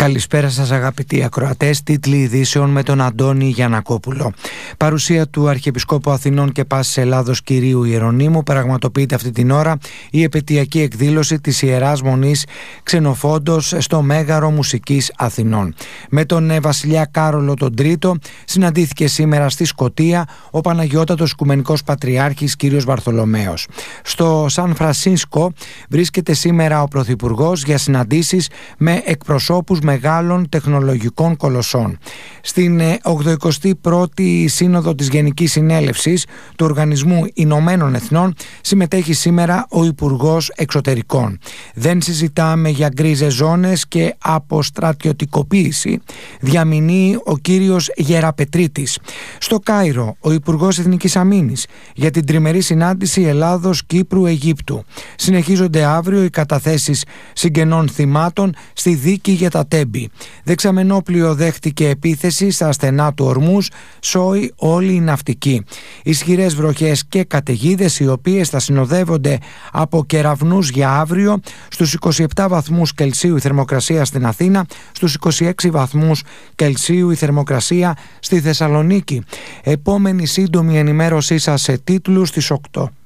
Καλησπέρα σας αγαπητοί ακροατές, τίτλοι ειδήσεων με τον Αντώνη Γιαννακόπουλο. Παρουσία του Αρχιεπισκόπου Αθηνών και Πάσης Ελλάδος Κυρίου Ιερονύμου πραγματοποιείται αυτή την ώρα η επαιτειακή εκδήλωση της Ιεράς Μονής Ξενοφόντος στο Μέγαρο Μουσικής Αθηνών. Με τον Βασιλιά Κάρολο τον Τρίτο συναντήθηκε σήμερα στη Σκωτία ο Παναγιώτατος Οικουμενικός Πατριάρχης κ. Βαρθολομαίος. Στο Σαν Φρανσίσκο βρίσκεται σήμερα ο Πρωθυπουργός για συναντήσεις με εκπροσώπους μεγάλων τεχνολογικών κολοσσών. Στην 81η Σύνοδο της Γενικής Συνέλευσης του Οργανισμού Ηνωμένων Εθνών συμμετέχει σήμερα ο Υπουργός Εξωτερικών. Δεν συζητάμε για γκρίζες ζώνες και αποστρατιωτικοποίηση, διαμηνύει ο κύριος Γεραπετρίτης. Στο Κάιρο, ο Υπουργός Εθνικής Αμήνης για την τριμερή συνάντηση Ελλάδος-Κύπρου-Αιγύπτου. Συνεχίζονται αύριο οι καταθέσεις συγγενών θυμάτων στη δίκη για τα Τέμπη. Δεξαμενόπλιο δέχτηκε επίθεση στα στενά του Ορμούς, σώει όλη η ναυτική. Ισχυρές βροχές και καταιγίδες, οι οποίες θα συνοδεύονται από κεραυνούς για αύριο. Στους 27 βαθμούς Κελσίου η θερμοκρασία στην Αθήνα, στους 26 βαθμούς Κελσίου η θερμοκρασία στη Θεσσαλονίκη. Επόμενη σύντομη ενημέρωσή σας σε τίτλους στις 8.